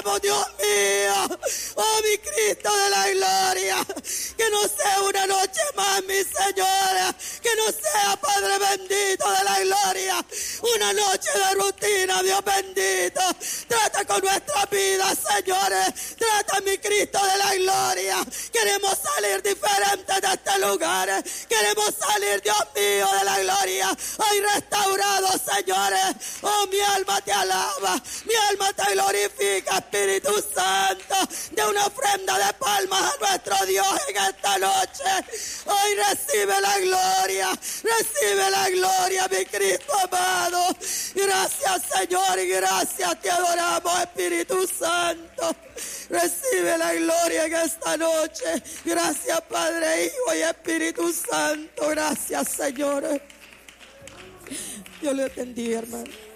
adoramos, Dios mío. Oh, mi Cristo de la gloria. Que no sea una noche más, mi Señor. Que no sea, Padre bendito de la gloria, una noche de rutina, Dios bendito. Trata con nuestra vida, señores. Trata, mi Cristo de la gloria. Queremos salir diferentes de este lugar. Queremos salir, Dios mío, de la gloria. Hoy restaurados, señores. Oh, mi alma te alaba. Mi alma te glorifica, Espíritu Santo. De una ofrenda de palmas a nuestro Dios en esta noche. Hoy recibe la gloria. Recibe la gloria, mi Cristo amado. Gracias, Señor, y gracias te adoramos, Espíritu Santo. Recibe la gloria en esta noche. Gracias, Padre, Hijo y Espíritu Santo. Gracias, Señor. Dios le bendiga, hermano.